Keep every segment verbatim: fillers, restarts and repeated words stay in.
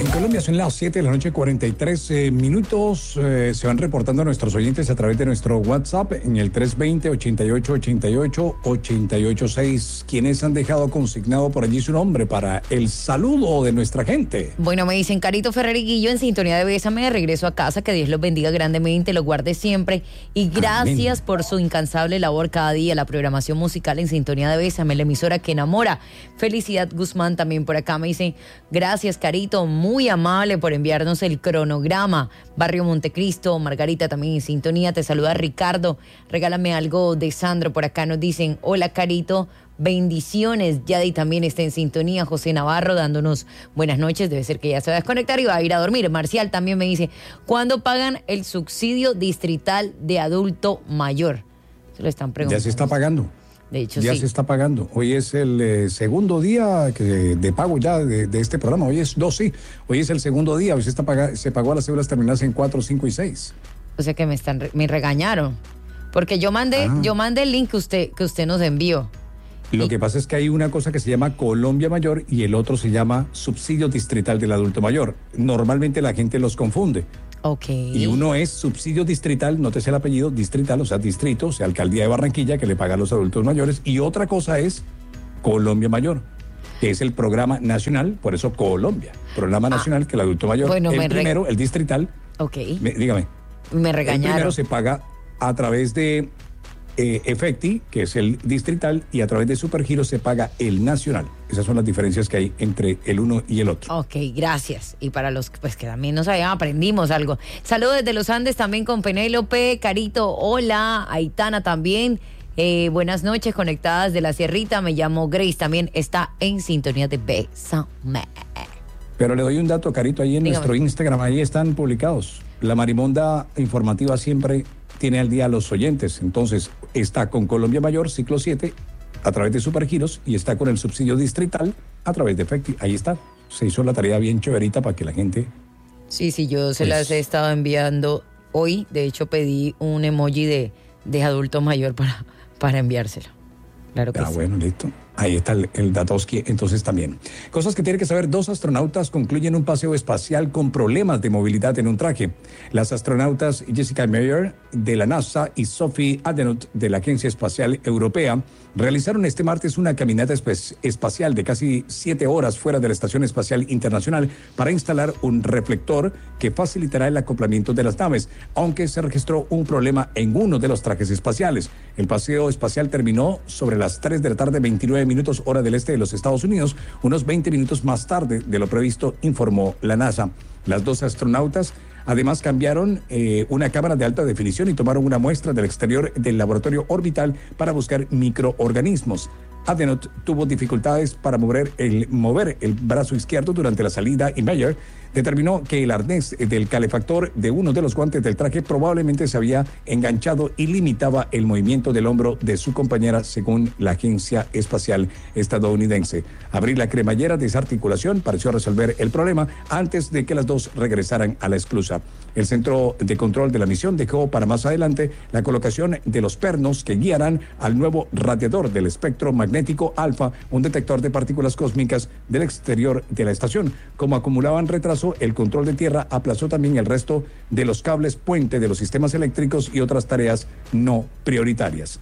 En Colombia son las siete de la noche, cuarenta y tres eh, minutos. Eh, se van reportando a nuestros oyentes a través de nuestro WhatsApp en el tres dos cero, ochenta y ocho, ochenta y ocho, ochenta y ocho seis. Quienes han dejado consignado por allí su nombre para el saludo de nuestra gente. Bueno, me dicen Carito Ferrer y Guillo en sintonía de Bésame, de regreso a casa. Que Dios los bendiga grandemente, los guarde siempre. Y gracias Amén. Por su incansable labor cada día. La programación musical en sintonía de Bésame, la emisora que enamora. Felicidad Guzmán también por acá me dice gracias Carito, muy amable por enviarnos el cronograma. Barrio Montecristo, Margarita también en sintonía, te saluda Ricardo, regálame algo de Sandro, por acá nos dicen hola Carito, bendiciones. Yadi también está en sintonía, José Navarro dándonos buenas noches, debe ser que ya se va a desconectar y va a ir a dormir. Marcial también me dice, ¿cuándo pagan el subsidio distrital de adulto mayor? Se lo están preguntando. Ya se está pagando. De hecho, ya sí. se está pagando. Hoy es el eh, segundo día que, de pago ya de, de este programa. Hoy es dos, sí. Hoy es el segundo día. Hoy se, está paga, se pagó a las cédulas terminadas en cuatro, cinco y seis. O sea que me están me regañaron. Porque yo mandé, ah. yo mandé el link que usted, que usted nos envió. Lo y... que pasa es que hay una cosa que se llama Colombia Mayor y el otro se llama Subsidio Distrital del Adulto Mayor. Normalmente la gente los confunde. Okay. Y uno es subsidio distrital, nótese el apellido, distrital, o sea, distrito, o sea, alcaldía de Barranquilla, que le paga a los adultos mayores. Y otra cosa es Colombia Mayor, que es el programa nacional, por eso Colombia, programa nacional ah, que el adulto mayor, bueno, el primero, re... el distrital. Ok. Me, dígame. Me regañaron. El primero se paga a través de eh, Efecti, que es el distrital, y a través de Supergiro se paga el nacional. Esas son las diferencias que hay entre el uno y el otro. Ok, gracias. Y para los pues que también no sabían, aprendimos algo. Saludos desde los Andes también con Penélope, Carito, hola, Aitana también. Eh, buenas noches, conectadas de la Sierrita. Me llamo Grace, también está en sintonía de Bésame. Pero le doy un dato, Carito, ahí en Dígame. Nuestro Instagram, ahí están publicados. La Marimonda informativa siempre tiene al día a los oyentes. Entonces, está con Colombia Mayor, ciclo siete, a través de Supergiros, y está con el subsidio distrital a través de Efecti. Ahí está. Se hizo la tarea bien chéverita para que la gente... Sí, sí, yo se pues... las he estado enviando hoy. De hecho, pedí un emoji de, de adulto mayor para, para enviárselo. Claro que ah, sí. Ah, bueno, listo. Ahí está el, el Datoski, entonces también. Cosas que tiene que saber, dos astronautas concluyen un paseo espacial con problemas de movilidad en un traje. Las astronautas Jessica Meyer de la NASA y Sophie Adenot de la Agencia Espacial Europea realizaron este martes una caminata esp- espacial de casi siete horas fuera de la Estación Espacial Internacional para instalar un reflector que facilitará el acoplamiento de las naves, aunque se registró un problema en uno de los trajes espaciales. El paseo espacial terminó sobre las tres de la tarde, veintinueve minutos hora del este de los Estados Unidos, unos veinte minutos más tarde de lo previsto, informó la NASA. Las dos astronautas además cambiaron eh, una cámara de alta definición y tomaron una muestra del exterior del laboratorio orbital para buscar microorganismos. Adenot tuvo dificultades para mover el, mover el brazo izquierdo durante la salida y Meyer determinó que el arnés del calefactor de uno de los guantes del traje probablemente se había enganchado y limitaba el movimiento del hombro de su compañera, según la Agencia Espacial Estadounidense. Abrir la cremallera de desarticulación pareció resolver el problema antes de que las dos regresaran a la esclusa. El centro de control de la misión dejó para más adelante la colocación de los pernos que guiarán al nuevo radiador del espectro magnético alfa, un detector de partículas cósmicas del exterior de la estación. Como acumulaban retraso, el control de tierra aplazó también el resto de los cables puente de los sistemas eléctricos y otras tareas no prioritarias.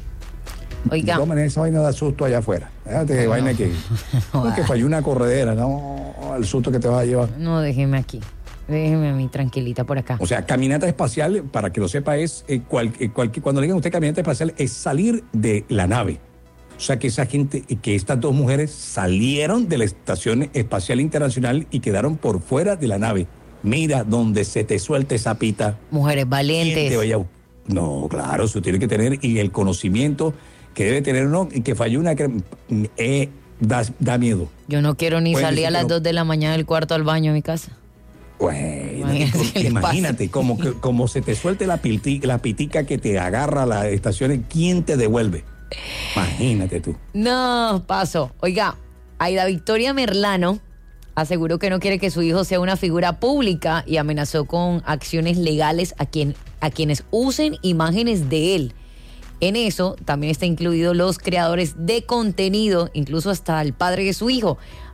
Oiga. De todas maneras, esa vaina da susto allá afuera. Déjate de no. vaina que, no, que falló una corredera, no, el susto que te va a llevar. No, déjeme aquí. Déjeme a mí tranquilita por acá. O sea, caminata espacial, para que lo sepa, es eh, cual, eh, cual, cuando le digan a usted caminata espacial, es salir de la nave. O sea, que esa gente, que estas dos mujeres salieron de la Estación Espacial Internacional y quedaron por fuera de la nave. Mira, donde se te suelte esa pita. Mujeres valientes. Te vaya... No, claro, eso tiene que tener, y el conocimiento que debe tener uno, y que falló una... Eh, da, da miedo. Yo no quiero ni Pueden salir a las no... dos de la mañana del cuarto al baño de mi casa. Bueno, imagínate, imagínate como, que, como se te suelte la, piti, la pitica que te agarra a la estación, ¿quién te devuelve? Imagínate tú. No, paso. Oiga, Aida Victoria Merlano aseguró que no quiere que su hijo sea una figura pública y amenazó con acciones legales a, quien, a quienes usen imágenes de él. En eso también está incluido los creadores de contenido, incluso hasta el padre de su hijo.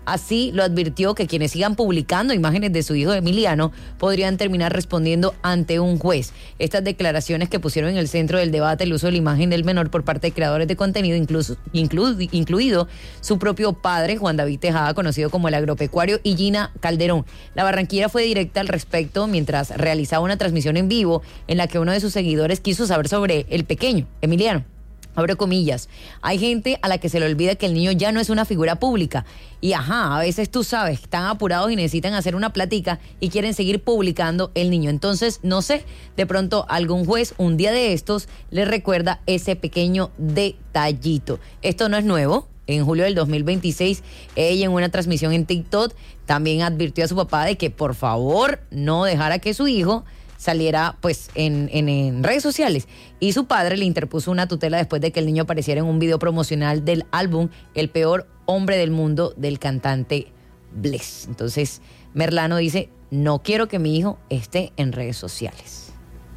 Así lo advirtió que quienes sigan publicando imágenes de su hijo Emiliano podrían terminar respondiendo ante un juez. Estas declaraciones que pusieron en el centro del debate el uso de la imagen del menor por parte de creadores de contenido, incluso, inclu, incluido su propio padre, Juan David Tejada, conocido como el agropecuario, y Gina Calderón. La barranquillera fue directa al respecto mientras realizaba una transmisión en vivo en la que uno de sus seguidores quiso saber sobre el pequeño, Emiliano. Abro comillas, hay gente a la que se le olvida que el niño ya no es una figura pública. Y ajá, a veces tú sabes, están apurados y necesitan hacer una plática y quieren seguir publicando el niño. Entonces, no sé, de pronto algún juez un día de estos le recuerda ese pequeño detallito. Esto no es nuevo. En julio del dos mil veintiséis, ella en una transmisión en TikTok también advirtió a su papá de que por favor no dejara que su hijo saliera pues en, en, en redes sociales, y su padre le interpuso una tutela después de que el niño apareciera en un video promocional del álbum El peor hombre del mundo del cantante Bless. Entonces Merlano dice, no quiero que mi hijo esté en redes sociales.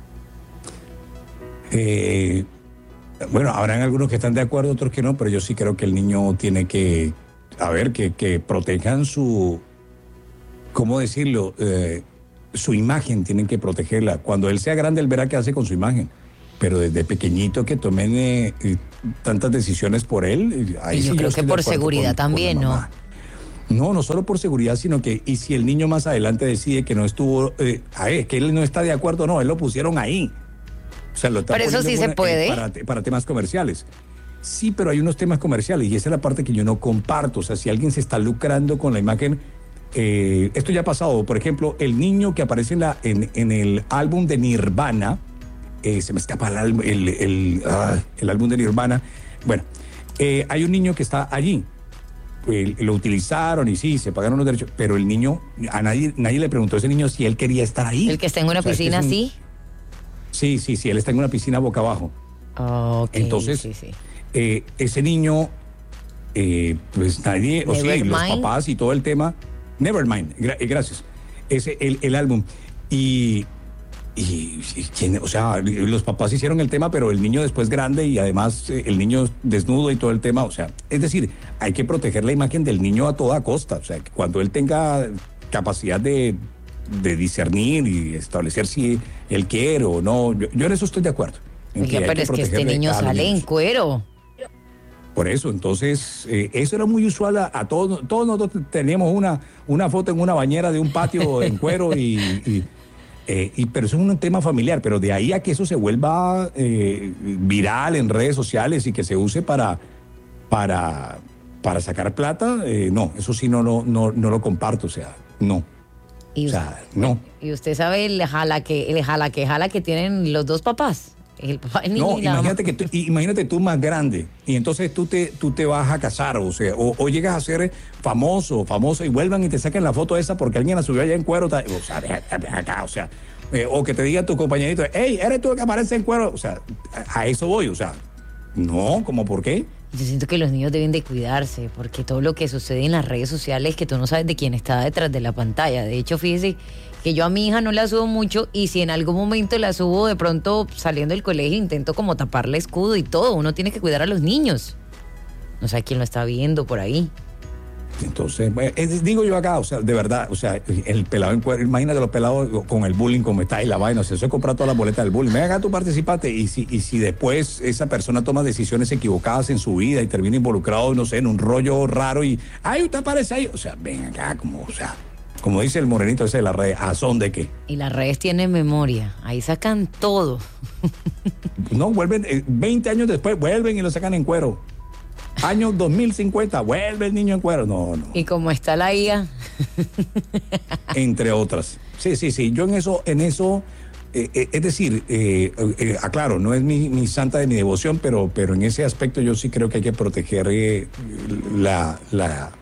Eh, bueno, habrán algunos que están de acuerdo, otros que no, pero yo sí creo que el niño tiene que, a ver, que, que protejan su, ¿cómo decirlo?, eh, su imagen, tienen que protegerla. Cuando él sea grande, él verá qué hace con su imagen. Pero desde pequeñito que tomen eh, tantas decisiones por él. Ahí y yo sí creo yo que por seguridad con, también, con ¿no? No, no solo por seguridad, sino que, y si el niño más adelante decide que no estuvo, eh, a ver, que él no está de acuerdo, no, él lo pusieron ahí. O sea, lo está pero eso sí por, se puede. Eh, para, para temas comerciales. Sí, pero hay unos temas comerciales y esa es la parte que yo no comparto. O sea, si alguien se está lucrando con la imagen. Eh, esto ya ha pasado, por ejemplo, el niño que aparece en, la, en, en el álbum de Nirvana, eh, se me escapa el, el, el, ah, el álbum de Nirvana, bueno, eh, hay un niño que está allí, eh, lo utilizaron y sí, se pagaron los derechos, pero el niño, a nadie, nadie le preguntó a ese niño si él quería estar ahí. El que está en una o sea, piscina, es un, ¿sí? Sí, sí, sí, él está en una piscina boca abajo. Oh, okay, entonces, sí, sí. Eh, ese niño, eh, pues nadie, o sí, los papás y todo el tema... Nevermind, gra- gracias. Ese, el, el álbum. Y, y, y ¿quién? O sea, los papás hicieron el tema, pero el niño después grande y además eh, el niño desnudo y todo el tema. O sea, es decir, hay que proteger la imagen del niño a toda costa. O sea, que cuando él tenga capacidad de, de discernir y establecer si él quiere o no. Yo, yo en eso estoy de acuerdo. Oiga, pero es que este niño sale en cuero. Por eso, entonces, eh, eso era muy usual a, a todos. Todos nosotros teníamos una, una foto en una bañera de un patio en cuero, y, y, eh, y, pero eso es un tema familiar. Pero de ahí a que eso se vuelva eh, viral en redes sociales y que se use para, para, para sacar plata, eh, no, eso sí no, no, no, no lo comparto, o sea, no. Y o sea, no. ¿Y usted sabe el jala que, el jala que jala que tienen los dos papás? El papá, el no, imagínate que tú, imagínate tú más grande y entonces tú te, tú te vas a casar, o sea, o, o llegas a ser famoso, famoso y vuelvan y te saquen la foto esa porque alguien la subió allá en cuero, o sea, deja, deja acá, o sea, eh, o que te diga tu compañerito, hey, eres tú el que aparece en cuero, o sea, a, a eso voy, o sea, no, ¿cómo por qué? Yo siento que los niños deben de cuidarse porque todo lo que sucede en las redes sociales, que tú no sabes de quién está detrás de la pantalla. De hecho, fíjese que yo a mi hija no la subo mucho, y si en algún momento la subo de pronto saliendo del colegio, intento como taparle escudo y todo. Uno tiene que cuidar a los niños. No sé quién lo está viendo por ahí. Entonces, es, digo yo acá, o sea, de verdad, o sea, el pelado en cuero, imagínate los pelados con el bullying como está y la vaina, o sea, eso es comprar todas las boletas del bullying. Ven acá, tú participaste, y si, y si después esa persona toma decisiones equivocadas en su vida y termina involucrado, no sé, en un rollo raro y, ay, usted aparece ahí, o sea, ven acá, como, o sea, como dice el morenito ese de la red, ¿a son de qué? Y las redes tienen memoria, ahí sacan todo. No, vuelven, eh, veinte años después, vuelven y lo sacan en cuero. Año dos mil cincuenta, vuelve el niño en cuero. No, no. ¿Y cómo está la I A? Entre otras. Sí, sí, sí. Yo en eso, en eso, eh, eh, es decir, eh, eh, aclaro, no es mi, mi santa de mi devoción, pero, pero en ese aspecto yo sí creo que hay que proteger eh, la, la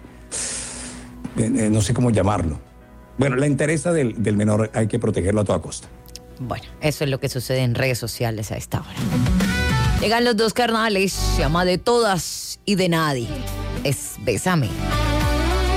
eh, no sé cómo llamarlo. Bueno, la interesa del, del menor hay que protegerlo a toda costa. Bueno, eso es lo que sucede en redes sociales a esta hora. Llegan los dos carnales, se llama De Todas y de Nadie. Es Bésame.